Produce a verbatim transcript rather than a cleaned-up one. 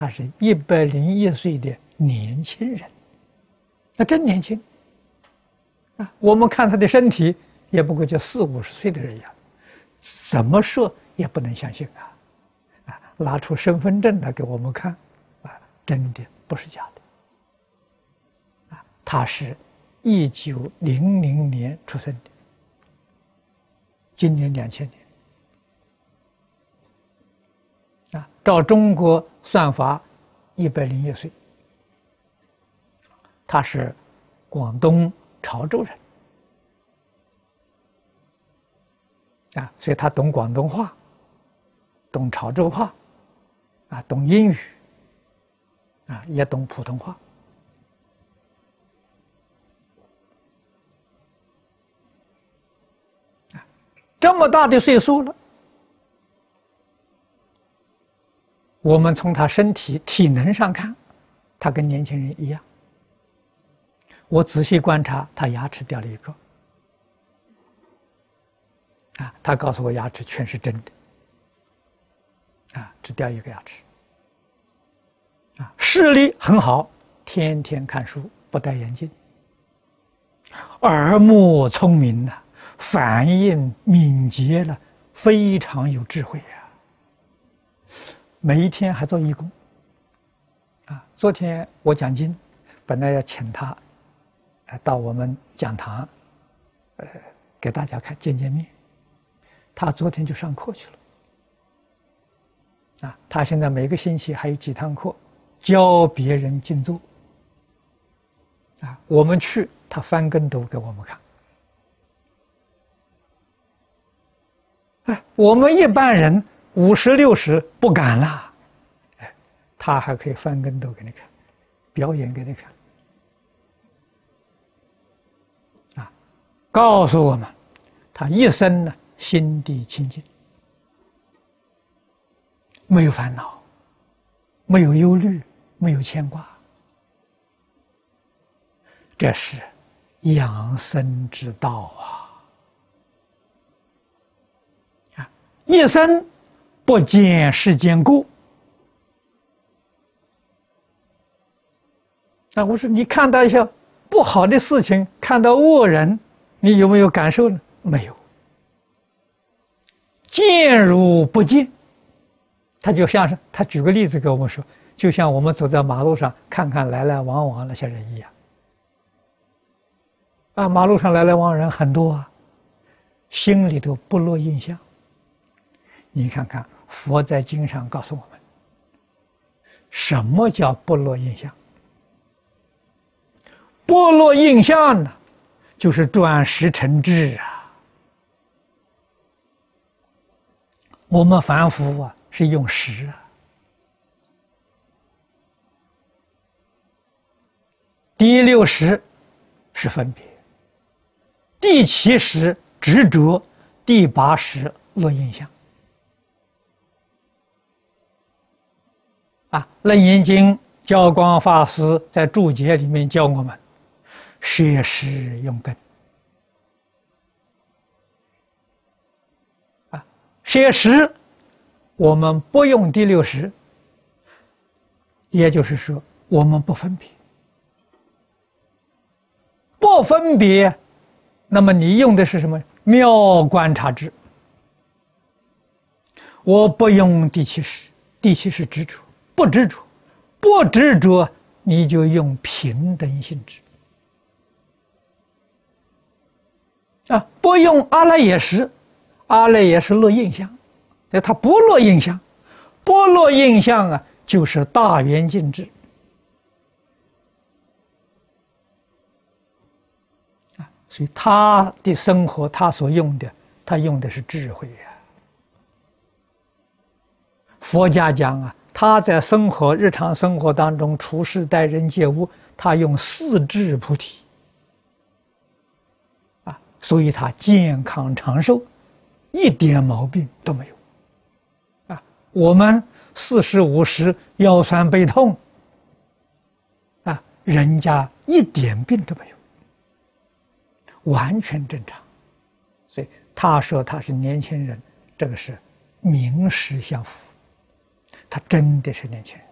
他是一百零一岁的年轻人，那真年轻啊！我们看他的身体，也不过就四五十岁的人一样，怎么说也不能相信啊！啊，拿出身份证来给我们看，啊，真的不是假的。啊，他是一九零零年出生的，今年两千年。啊，照中国算法，一百零一岁。他是广东潮州人，啊，所以他懂广东话，懂潮州话，啊，懂英语，啊，也懂普通话。啊，这么大的岁数了。我们从他身体体能上看，他跟年轻人一样。我仔细观察，他牙齿掉了一个，啊，他告诉我牙齿全是真的，啊，只掉一个牙齿，啊，视力很好，天天看书，不戴眼镜，耳目聪明呐，反应敏捷了，非常有智慧呀。每一天还做义工，啊，昨天我讲经，本来要请他，呃，到我们讲堂，呃，给大家看见见面，他昨天就上课去了，啊，他现在每个星期还有几堂课，教别人静坐，啊，我们去，他翻跟斗给我们看，哎，我们一般人。五十六十不敢了，哎，他还可以翻跟斗给你看，表演给你看，啊，告诉我们，他一生呢心地清净，没有烦恼，没有忧虑，没有牵挂，这是养生之道啊！啊，一生。不见世间过啊！我说你看到一些不好的事情，看到恶人，你有没有感受呢？没有。见如不见，他就像是他举个例子给我们说，就像我们走在马路上，看看来来往往那些人一样。啊，马路上来来往往人很多啊，心里头不落印象。你看看。佛在经上告诉我们，什么叫不落印象？不落印象呢，就是转识成智啊。我们凡夫啊，是用识啊。第六识是分别，第七识执着，第八识落印象。啊，《楞严经》教光法师在注解里面教我们，摄识用根。啊，摄识我们不用第六识，也就是说，我们不分别，不分别，那么你用的是什么？妙观察智。我不用第七识，第七识执着。不执着，不执着，你就用平等性质啊！不用阿赖耶识，阿赖耶识落印象，它不落印象，不落印象啊，就是大圆镜智啊！所以他的生活，他所用的，他用的是智慧呀。佛家讲啊。他在生活日常生活当中处事待人接物，他用四智菩提啊，所以他健康长寿，一点毛病都没有啊。我们四十五十腰酸背痛啊，人家一点病都没有，完全正常。所以他说他是年轻人，这个是名实相符。他真的是年轻人。